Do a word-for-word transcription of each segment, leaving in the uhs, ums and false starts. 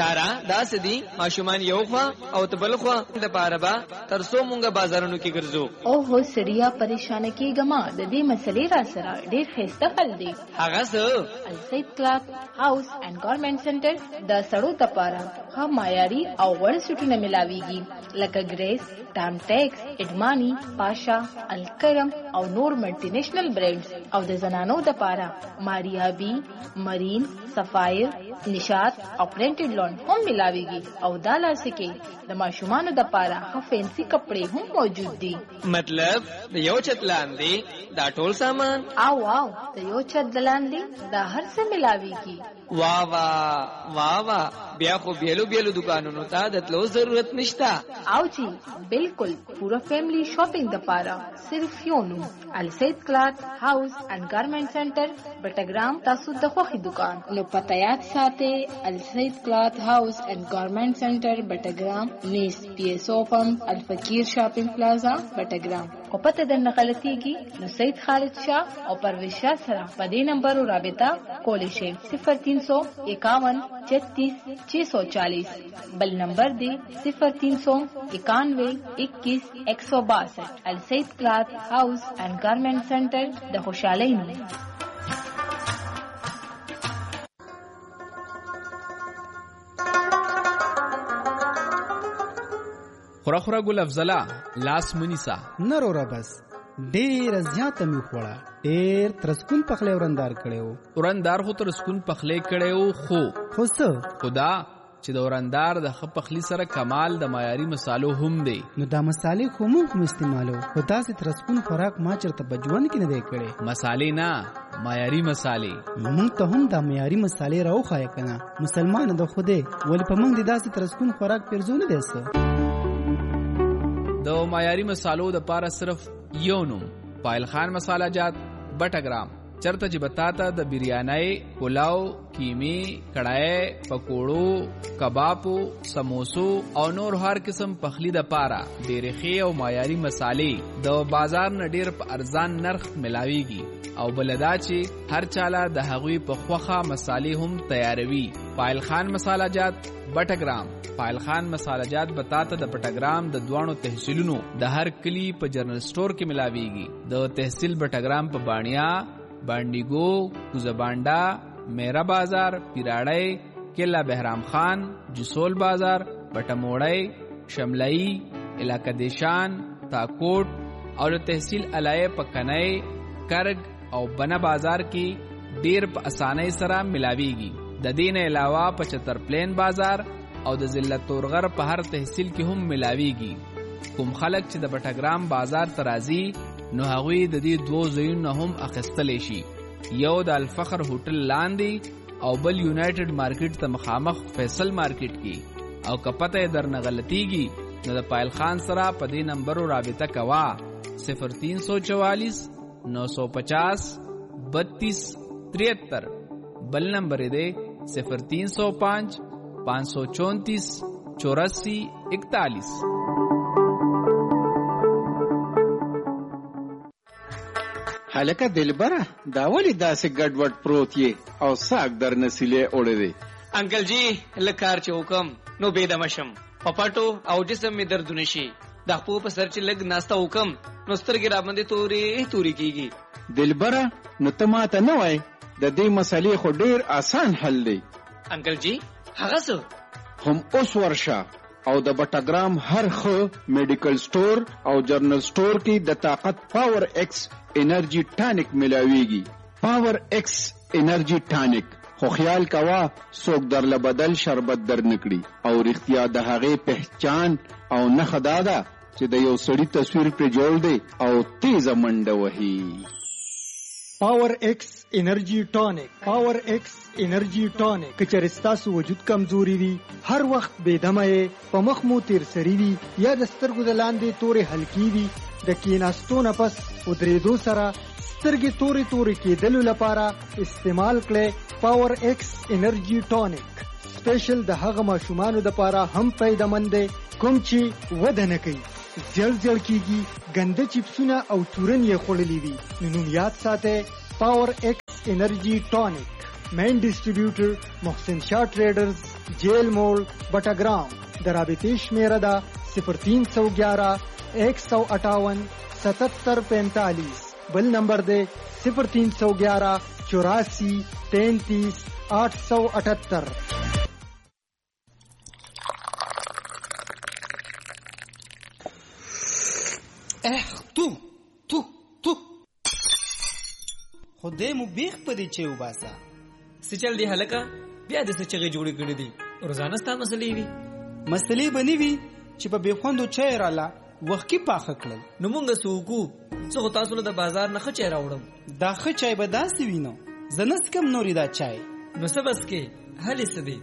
سارا دا سدي ماشومان یو خوا او تبل خوا د پاره با ترسو مونږه بازارونو کې ګرځو. او هو سړیا پریشان کیګما د دې مسلې را سره ډېر خسته خل دی. هغه څه السید کلاث هاوس اینڈ گارمنٹ سنټر د سړو د پاره ها معیاري او وړ سټونه ملاويږي لکه ګریس، ټام ټیکس، اډمانی، پاشا، الکرم او نور ملټي نېشنل برانډز او د زنانو د پاره ماریابي، مرین، سفایر، نشاط او پرنټډ لون هم ملاويږي او دا لاسکه د ماشومان د پاره ها فینسي کپڑے هم موجود دي. مطلب د یو چت لاندې دا ټول سامان او واو د یو چت لاندې دا هر څه ملاويږي. واہ واہ واہ واہ بیا خو بیلو بیلو دکانونو ته د تلو ضرورت نشتا. او جی بالکل پورا فیملی شاپنگ د پاره صرف یو نوم السید کلاث هاوس اینڈ گارمنٹ سنټر بټګرام. تاسو د خوخي دکان نو پته یاد ساتئ السید کلاث هاوس اینڈ گارمنٹ سنټر بټګرام نیس پی ایس او پمپ الفقیر شاپنگ پلازا بټګرام. او پته د نقلتیږي نو سید خالد شاه او پرویز شاه سره په دې نمبر رابطه کولی شئ صفر تین سو اکاون چھتیس چھ سو چالیس. بل نمبر دی صفر تین سو اکانوے اکیس ایک سو باسٹھ. السید کلاث ہاؤس اینڈ گارمنٹ سینٹر د خوشحالی نوم. خورا خورا ګل افضلا لاس منیسا نرورا بس ډېر زیاته می خوړه ډېر ترسکون پخلی ورندار کړو. ورندار خو ترسکون پخلی کړو خو خو څه خدا چې د ورندار د خ پخلی سره کمال د معیاري مصالو هم دی. نو دا مصالې خو موږ هم استعمالو خو داسې ترسکون خوراک ما چرته بجوان کې نه دی کړی. مصالې نه معیاري مصالې موږ ته هم دا معیاري مصالې راوخایه کنه. مسلمان د خوده ولی په موږ د داسې ترسکون خوراک پرځونه دی څه. د معیاري مصالو د پاره صرف یو نوم پایل خان مساله جات بټګرام. چرته چې بتاته د بریانۍ، پلاو، کیمی، کڑھائی، پکوړو، کبابو، سموسو او نور هر قسم پخلی د پاره ډېرې ښې او معیاري مصالې د بازار نه ډېر په ارزان نرخ ملاويږي او بلدا چې هر چاله د هغوی په خوخه مصالې هم تیاروي. پایل خان مساله جات بټګرام. پایل خان مساله جات بتاته د بټګرام د دوانو تحصیلونو د هر کلی په جنرل سٹور کې ملاويږي. د تحصیل بټګرام په بانیا، بانډیګو، کوزبانډا، میرا بازار، پیراړی، کلا بهرام خان، جسول بازار، بټموړی، شملئی، علاقه دیشان، تاکوټ او د تحصیل علای پکنای، کرګ او بنا بازار کې ډیر په اسانۍ سره ملاويږي. د دین علاوه په چتر پلین بازار او د ضلع تورغر په هر تحصیل کې هم ملاويږي. کوم خلک چې د بټګرام بازار ترازی نو هغوی د دې دوه ځایونو هم اخیستلی شي. یو د الفخر هوټل لاندې او بل یونایټډ مارکیټ ته مخامخ فیصل مارکیټ کې. او که پته یې درنه غلطیږي نو د پایل خان سره په دې نمبرو رابطه کوه صفر تین سو چوالیس نو سو پچاس بتیس تریہتر. بل نمبر دے صفر تین سو پانچ پانچ سو چونتیس چوراسی اکتالیس. هلکه دلبره دا ولی داسې ګډوډ پروت یې او ساک در نسیلې اوړې دی. انکل جی لکار چې حکم نو بيدم شم په پټو او جسم می دردونه شي. د خپل په سر چې لګ ناستا حکم نو سترګې را باندې توري توري کیږي. دلبره نو ته ماته نه وای د دې مسلې خو ډیر آسان حل دی. انکل جی هغه څه هم اوس ورشه او د بټګرام هر خو میډیکل سٹور او جرنل سٹور کې د طاقت پاور ایکس انرژي ټانیک ملاويږي. پاور ایکس انرژي ټانیک خو خیال کوا څوک درله بدل شربت در نکړي او رښتیا د هغې پہچان او نښه دا ده چې د یو سړي تصویر پرې جوړ دی او تیزه منډه وهي. پاور ایکس انرژي ټانیک. پاور ایکس انرژي ټانیک که چېرې ستاسو وجود کمزوري وي، هر وخت بېدمه یې، په مخ مو تیر سري وي یا د سترګو د لاندې تورې حلقې وي، د کېناستو نه پس ودرېدو سره سترګې تورې تورې کېدلو لپاره استعمال کړئ پاور ایکس انرژي ټانیک. سپیشل د هغه ماشومانو دپاره هم فایدهمند دی کوم چې وده نه کوي، زیړ زیړ کېږي، ګنده چپسونه او چورن یې خوړلي وي. نو نوم یاد ساتئ پاور ایکس انرژي ټانیک. مین ډیسټریبیوټر محسن شاه ټریډرز جیل موړ بټګرام. د رابطې شمیره ده صفر تین سو گیارہ ایک سو اٹھاون ستتر پینتالیس. بل نمبر دے صفر تین سو گیارہ چوراسی تینتیس آٹھ سو اٹھتر. اخ تو تو تو خدای مو بیخ پدې چې وباسا. سچل دی هلکا بیا د سچغه جوړې کړې دي. روزانه ستا مسلې وي. مسلې بنی وي چې په بیخوندو چای رااله وخت کې پاخه کړل. نو مونږ سوکو څو تاسو له بازار نه خچې راوړم. دا خ چای به داسې وینو زنس کم نوري دا چای. نو سبس کې هلې سدي.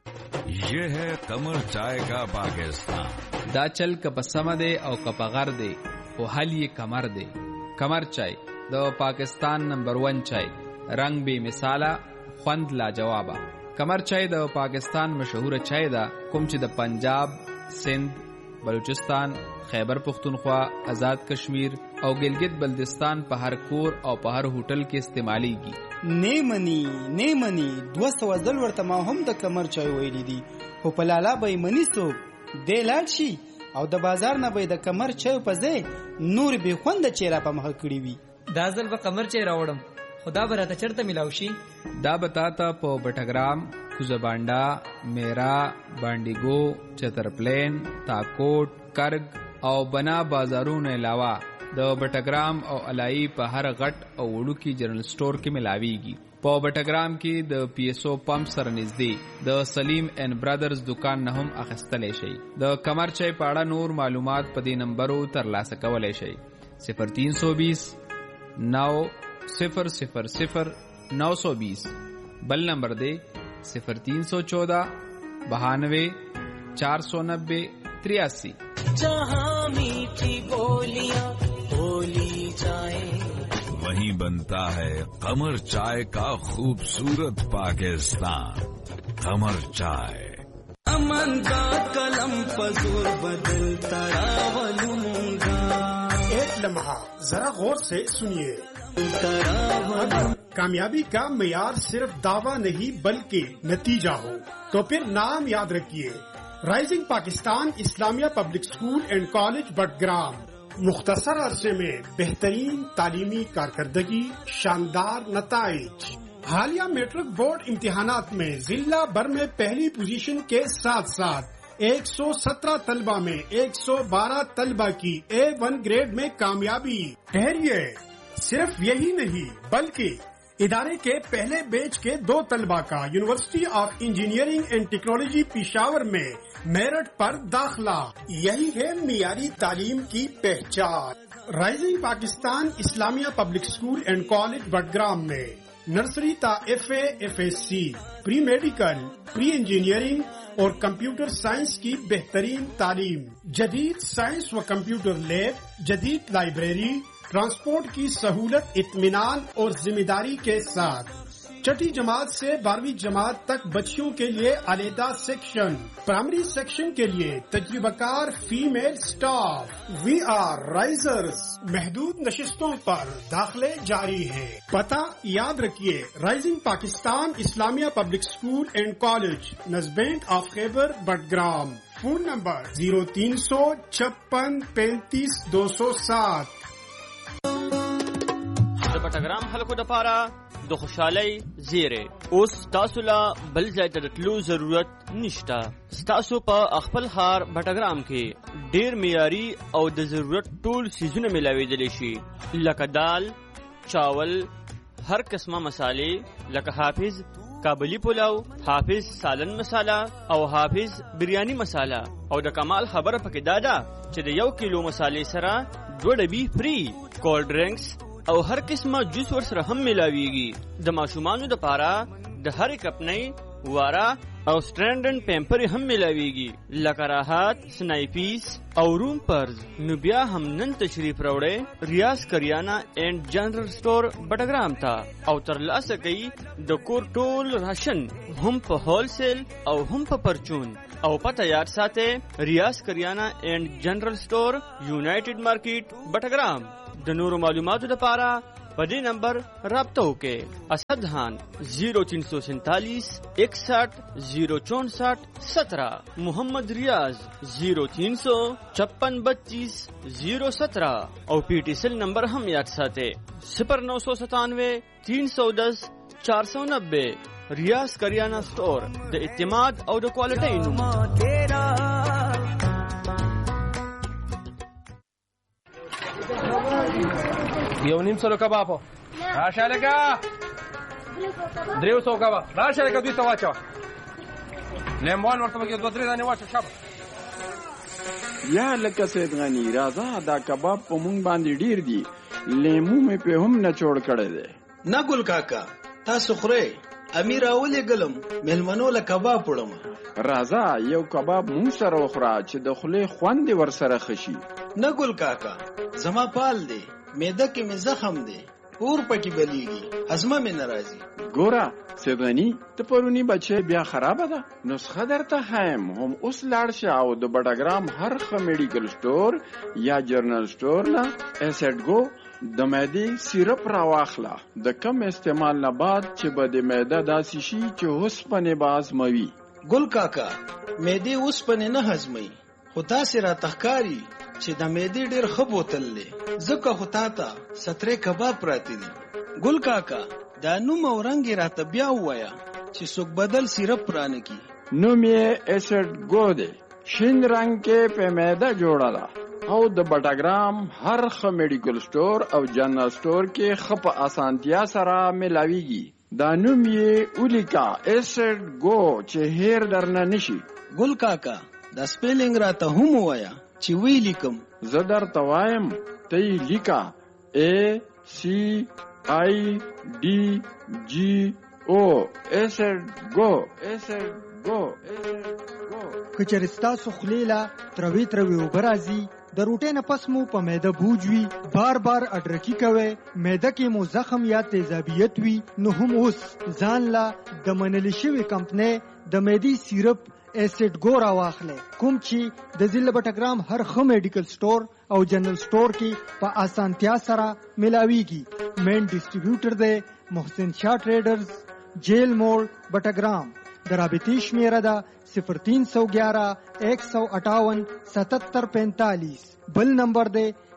یہ ہے قمر چائے کا پاکستان. دا چل کپ سم دے او کپ غر دے او حل یہ کمر دے. کمر چای د پاکستان نمبر ون چای. رنگ بے مثاله خوند لا جوابا. کمر چای د پاکستان مشهور چای دا کوم چې د پنجاب، سندھ، بلوچستان، خیبر پختونخوا، آزاد کشمیر او گلگت بلتستان په هر کور او په هر هوټل کې استعمالیږي. نه منی نه منی دو سو ځل ورته ما هم د کمر چای ویلی دي خو په لالا به منی سو د لاړ شي او د بازار نه به د کمر چای په ځای نور به خوند چیرې په مخ کړی وي. دا ځل به کمر چای راوړم. خدا به راته چرته ملاو شي. دا بتاتا په بټګرام، کوزبانډا، میرا، بانډیګو، چترپلین، تاکوټ، کرگ او بنا بازارونو علاوه د بټګرام او علای په هر غټ او وړوکی جنرال سٹور کې ملاويږي. په بټګرام کې د پی ایس او پمپ سره نږدې د سلیم اینڈ برادرز دکان نه هم اخیستلی شي. د کمر چای په اړه نور معلومات په دې نمبرو ترلاسه کولی شي. صفر تین سو بیس نو صفر صفر صفر نو سو بیس. بل نمبر دے صفر تین سو چودہ بہانوے چار سو نبے تریاسی. جہاں میٹھی بولیاں بولی جائیں وہیں بنتا ہے قمر چائے کا خوبصورت پاکستان. قمر چائے. امن کا قلم پزور بدلتا راولوں گا. ایک لمحہ ذرا غور سے سنیے. کامیابی کا معیار صرف دعویٰ نہیں بلکہ نتیجہ ہو تو پھر نام یاد رکھیے رائزنگ پاکستان اسلامیہ پبلک اسکول اینڈ کالج بٹگرام. مختصر عرصے میں بہترین تعلیمی کارکردگی، شاندار نتائج. حالیہ میٹرک بورڈ امتحانات میں ضلع بھر میں پہلی پوزیشن کے ساتھ ساتھ ایک سو سترہ طلبہ میں ایک سو بارہ طلبہ کی اے ون گریڈ میں کامیابی. ٹھہریے، صرف یہی نہیں بلکہ ادارے کے پہلے بیچ کے دو طلبہ کا یونیورسٹی آف انجینئرنگ اینڈ ٹیکنالوجی پشاور میں میرٹ پر داخلہ. یہی ہے معیاری تعلیم کی پہچان. رائزنگ پاکستان اسلامیہ پبلک اسکول اینڈ کالج بٹگرام میں نرسری تا ایف اے ایف ایس سی، پری میڈیکل، پری انجینئرنگ اور کمپیوٹر سائنس کی بہترین تعلیم. جدید سائنس و کمپیوٹر لیب، جدید لائبریری، ٹرانسپورٹ کی سہولت، اطمینان اور ذمہ داری کے ساتھ. چھٹی جماعت سے بارہویں جماعت تک بچیوں کے لیے علیحدہ سیکشن. پرائمری سیکشن کے لیے تجربہ کار فیمیل سٹاف. وی آر رائزرز. محدود نشستوں پر داخلے جاری ہیں. پتہ یاد رکھیے، رائزنگ پاکستان اسلامیہ پبلک اسکول اینڈ کالج، نزبینٹ آف خیبر بٹگرام. فون نمبر زیرو تین سو چھپن پینتیس دو سو سات. د بټګرام خلکو دپاره د خوشحالۍ زیری. اوس تاسو لا بل ځای ته د تلو ضرورت نشته. ستاسو په خپل ښار بټګرام کې ډیر معیاري او د ضرورت ټول څیزونه میلاویدلی شي، لکه دال، چاول، هر قسمه مسالې لکه حافظ کابلی پلاو، حافظ سالن مساله او حافظ بریانی مساله. او د کمال خبره پکې دا ده چې د یو کیلو مسالې سره دوه ډبي فری. کولډ ډرینکس او هر قسمه جوس ورسره هم ملاویږي. د ماشومانو دپاره د هرې کپنۍ، واره او سټرینډن پیمپر هم ملاویږي، لکه راحت، سنایپیس او روم پرز. نو بیا هم نن تشریف راوړئ ریاض کریانه اینڈ جنرل سٹور بټګرام ته او ترلاسه کوي د کور ټول راشن هم په هول سیل او هم په پرچون. او پته یاد ساتئ، ریاض کریانه اینڈ جنرل سٹور، یونائټډ مارکیټ بټګرام. د نورو معلوماتو لپاره په دې نمبر رابطه وکړئ. اسدحان زیرو تین سو سینتالیس اکسٹھ زیرو چونسٹھ سترہ. محمد ریاض زیرو تین سو چھپن بتیس زیرو سترہ. او پی ٹی سیل نمبر هم یاد ساتئ صفر نو سو ستانوے تین سو دس چار سو نبے. ریاض کریانہ سٹور د اعتماد او د کوالټۍ نوم. یو نیم سلو کباب راشه لګه دریو سو کباب راشه لګه دوی ته واچوه لیمون ورته پکې دوه درې دانې واچوه شابه. یا لکه سید غني راځه دا کباب په مونږ باندې ډیر دي لیمو مې په هم نه چوړ کړی دی. نه ګل کاکا تاسو خورئ امیر اولې ګلم مېلمنو له کباب وړم. راځه یو کباب مونږ سره وخوره چې د خولې خوند ور سره خشي. نه ګل کاکا زما پال دی معده کې مې زخم دی اور پکې بلیږي هضمه مې ناراضي. ګوره سید غني ته پرونی بچی بیا خرابه ده نسخه درته هایم هم اوس لاړ شه او د بټګرام هر خ میډیکل سٹور یا جرنل سٹور نه اسید گو د معدې سیرپ را واخله. د کم استعمال نه بعد چې به د معده داسې شي چې اوسپنې به هضموي. ګل کاکا معدې اوسپنې نه هضموي خو تاسې را تخکاری چې د معدې ډېر ښه بوتل دی ځکه خو تا ته سترې کباب پراته دي. ګل کاکا دا نوم او رنګ یې راته بیا ووایه چې څوک بدل سیرپ رانه کي. نوم یې اسید گو دی. شین رنګ کې په معده جوړه ده او د بټګرام هر خ میډیکل سٹور او جنرال سٹور کې خ په اسانتیا سره ملاويږي. دا نوم یې اولیکا اسید گو چې هیر درنه نشي. ګل کاکا دا سپیلنګ راته هم وایا چې وی لیکم. زه درته وایم ته یې لیکه ا سی آی ډي جی او اسید گو اسید گو اسید گو. که چېرې ستاسو خولې له تروې تروې اوبه راځي د روټۍ نه پس مو په معده بوج وي بار بار اډرکي کوئ معده کې مو زخم یا تیزابیت وي نو هم اوس ځان له د منلې شوې کمپنۍ د معدې سیرپ اسید گو را واخلئ کوم چې د ضلع بټګرام هر ښه میډیکل سٹور او جنرل سٹور کې په اسانتیا سره ملاویږي. مین ډسټریبیوټر دی محسن شاه ټریډرز جیل موړ بټګرام. د رابطې شمیره ده صفر تین سو گیارہ ایک سو اٹھاون ستتر پینتالیس. بل نمبر دے